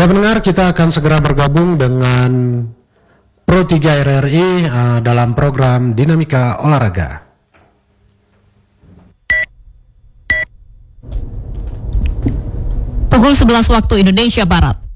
pendengar, kita akan segera bergabung dengan Pro 3 RRI dalam program Dinamika Olahraga. Pukul 11 waktu Indonesia Barat.